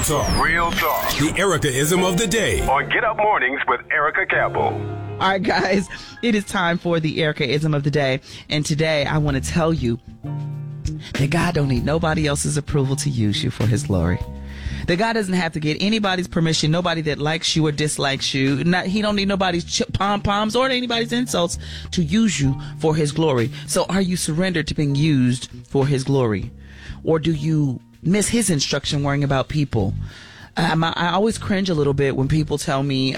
Real talk. Real talk. The Erica-ism of the day. On Get Up Mornings with Erica Campbell. All right, guys, it is time for the Erica-ism of the day. And today I want to tell you that God don't need nobody else's approval to use you for his glory. That God doesn't have to get anybody's permission, nobody that likes you or dislikes you. He don't need nobody's pom-poms or anybody's insults to use you for his glory. So are you surrendered to being used for his glory? Or do you miss his instruction worrying about people? I always cringe a little bit when people tell me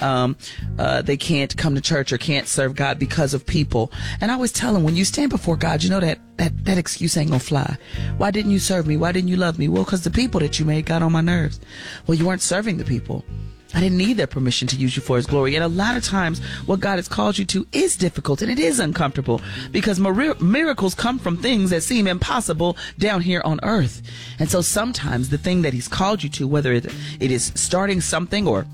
they can't come to church or can't serve God because of people. And I always tell them, when you stand before God, you know that excuse ain't gonna fly. Why didn't you serve me? Why didn't you love me? Well, because the people that you made got on my nerves. Well, you weren't serving the people. I didn't need their permission to use you for his glory. And a lot of times what God has called you to is difficult and it is uncomfortable, because miracles come from things that seem impossible down here on earth. And so sometimes the thing that he's called you to, whether it is starting something or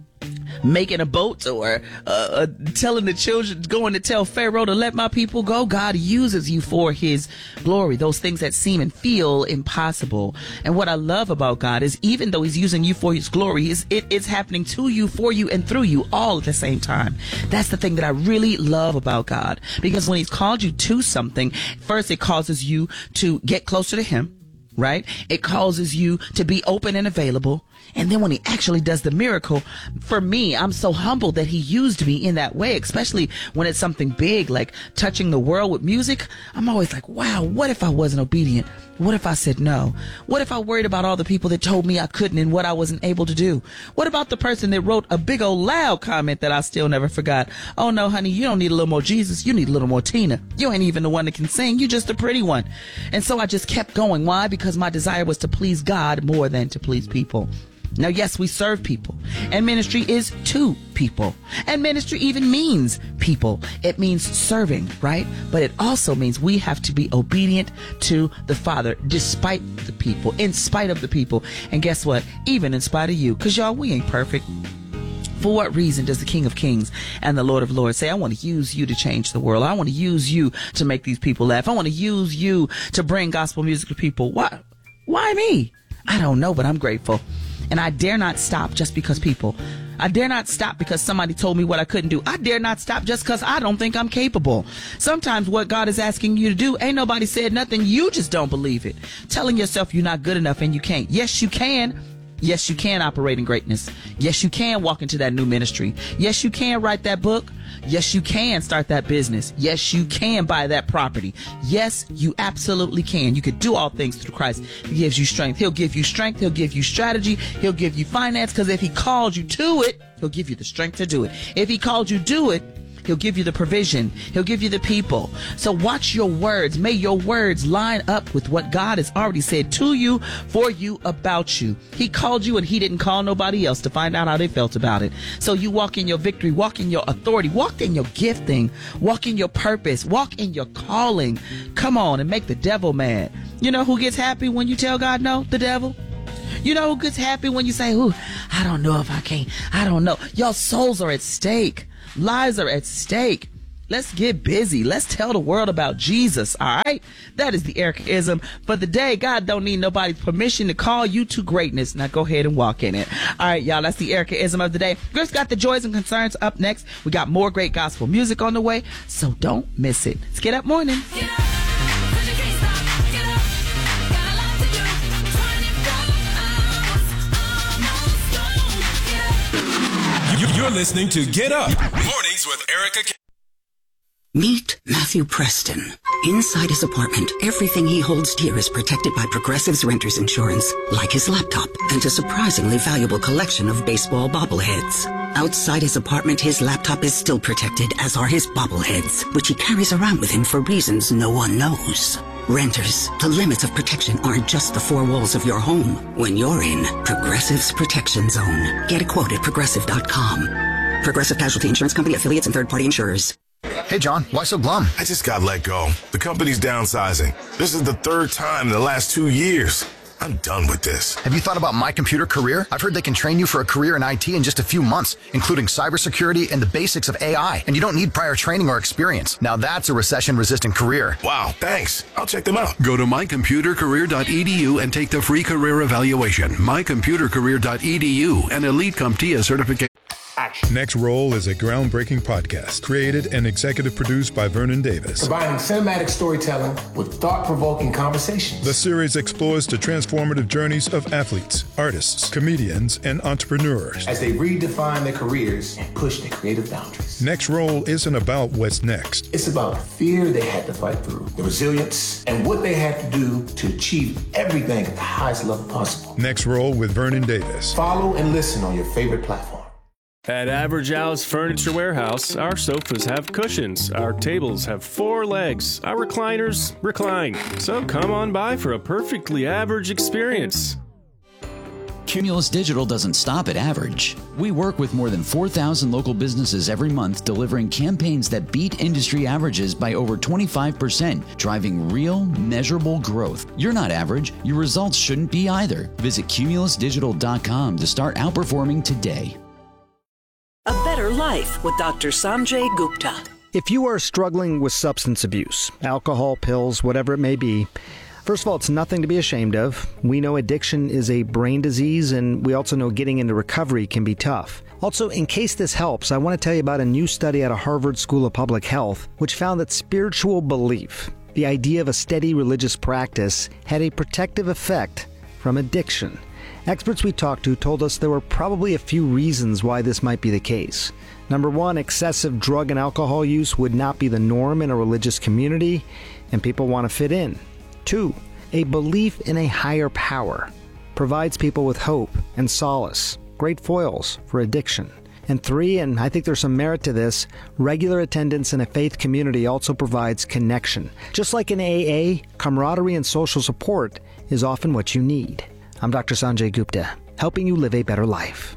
making a boat or telling the children, going to tell Pharaoh to let my people go, God uses you for his glory. Those things that seem and feel impossible. And what I love about God is, even though he's using you for his glory, it's happening to you, for you, and through you all at the same time. That's the thing that I really love about God, because when he's called you to something, first it causes you to get closer to him, right? It causes you to be open and available. And then when he actually does the miracle, for me, I'm so humbled that he used me in that way, especially when it's something big like touching the world with music. I'm always like, wow, what if I wasn't obedient? What if I said no? What if I worried about all the people that told me I couldn't and what I wasn't able to do? What about the person that wrote a big old loud comment that I still never forgot? Oh no, honey, you don't need a little more Jesus. You need a little more Tina. You ain't even the one that can sing. You just a pretty one. And so I just kept going. Why? Because my desire was to please God more than to please people. Now, yes, we serve people, and ministry is to people, and ministry even means people. It means serving, right? But it also means we have to be obedient to the Father, despite the people, in spite of the people. And guess what? Even in spite of you, because y'all, we ain't perfect. For what reason does the King of Kings and the Lord of Lords say, I want to use you to change the world. I want to use you to make these people laugh. I want to use you to bring gospel music to people. Why me? I don't know, but I'm grateful. And I dare not stop just because people. I dare not stop because somebody told me what I couldn't do. I dare not stop just because I don't think I'm capable. Sometimes what God is asking you to do, ain't nobody said nothing. You just don't believe it. Telling yourself you're not good enough and you can't. Yes, you can. Yes, you can operate in greatness. Yes, you can walk into that new ministry. Yes, you can write that book. Yes, you can start that business. Yes, you can buy that property. Yes, you absolutely can. You could do all things through Christ. He gives you strength. He'll give you strength. He'll give you strategy. He'll give you finance, because if he called you to it, he'll give you the strength to do it. If he called you to it, he'll give you the provision. He'll give you the people. So watch your words. May your words line up with what God has already said to you, for you, about you. He called you and he didn't call nobody else to find out how they felt about it. So you walk in your victory, walk in your authority, walk in your gifting, walk in your purpose, walk in your calling. Come on and make the devil mad. You know who gets happy when you tell God no? The devil. You know who gets happy when you say, ooh, I don't know if I can. I don't know. Your souls are at stake. Lives are at stake. Let's get busy. Let's tell the world about Jesus, all right? That is the Erica-ism for the day. God don't need nobody's permission to call you to greatness. Now go ahead and walk in it. All right, y'all, that's the Erica-ism of the day. We've got the joys and concerns up next. We got more great gospel music on the way, so don't miss it. Let's Get Up Morning. Get up, 'cause you can't stop. Get up, got a lot to do. 24 hours, almost gone. Get up. You're listening to Get Up Mornings with Erica. Meet Matthew Preston. Inside his apartment, everything he holds dear is protected by Progressive's Renter's Insurance, like his laptop and a surprisingly valuable collection of baseball bobbleheads. Outside his apartment, his laptop is still protected, as are his bobbleheads, which he carries around with him for reasons no one knows. Renters, the limits of protection aren't just the four walls of your home when you're in Progressive's Protection Zone. Get a quote at Progressive.com. Progressive Casualty Insurance Company, affiliates, and third-party insurers. Hey, John, why so glum? I just got let go. The company's downsizing. This is the third time in the last 2 years. I'm done with this. Have you thought about My Computer Career? I've heard they can train you for a career in IT in just a few months, including cybersecurity and the basics of AI. And you don't need prior training or experience. Now that's a recession-resistant career. Wow, thanks. I'll check them out. Go to mycomputercareer.edu and take the free career evaluation. Mycomputercareer.edu and Elite CompTIA certification. Next Roll is a groundbreaking podcast created and executive produced by Vernon Davis. Combining cinematic storytelling with thought-provoking conversations. The series explores the transformative journeys of athletes, artists, comedians, and entrepreneurs as they redefine their careers and push their creative boundaries. Next Roll isn't about what's next. It's about the fear they had to fight through, the resilience, and what they had to do to achieve everything at the highest level possible. Next Roll with Vernon Davis. Follow and listen on your favorite platform. At Average Al's Furniture Warehouse, our sofas have cushions, our tables have 4 legs, our recliners recline. So come on by for a perfectly average experience. Cumulus Digital doesn't stop at average. We work with more than 4,000 local businesses every month, delivering campaigns that beat industry averages by over 25%, driving real, measurable growth. You're not average. Your results shouldn't be either. Visit cumulusdigital.com to start outperforming today. A Better Life with Dr. Sanjay Gupta. If you are struggling with substance abuse, alcohol, pills, whatever it may be, first of all, it's nothing to be ashamed of. We know addiction is a brain disease, and we also know getting into recovery can be tough. Also, in case this helps, I want to tell you about a new study out of Harvard School of Public Health, which found that spiritual belief, the idea of a steady religious practice, had a protective effect from addiction. Experts we talked to told us there were probably a few reasons why this might be the case. Number one, excessive drug and alcohol use would not be the norm in a religious community, and people want to fit in. 2, a belief in a higher power provides people with hope and solace, great foils for addiction. And 3, and I think there's some merit to this, regular attendance in a faith community also provides connection. Just like in AA, camaraderie and social support is often what you need. I'm Dr. Sanjay Gupta, helping you live a better life.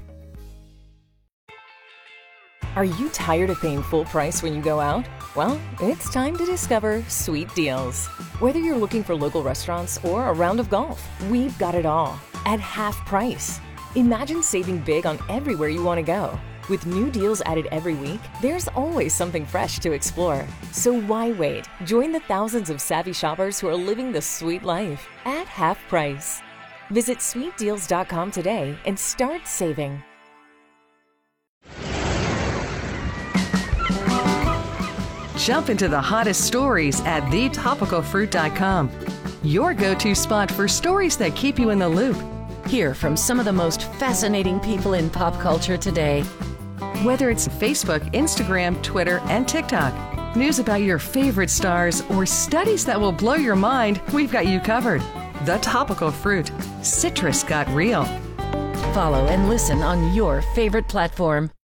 Are you tired of paying full price when you go out? Well, it's time to discover Sweet Deals. Whether you're looking for local restaurants or a round of golf, we've got it all at half price. Imagine saving big on everywhere you want to go. With new deals added every week, there's always something fresh to explore. So why wait? Join the thousands of savvy shoppers who are living the sweet life at half price. Visit sweetdeals.com today and start saving. Jump into the hottest stories at thetopicalfruit.com. Your go-to spot for stories that keep you in the loop. Hear from some of the most fascinating people in pop culture today. Whether it's Facebook, Instagram, Twitter, and TikTok, news about your favorite stars, or studies that will blow your mind, we've got you covered. The Topical Fruit. Citrus got real. Follow and listen on your favorite platform.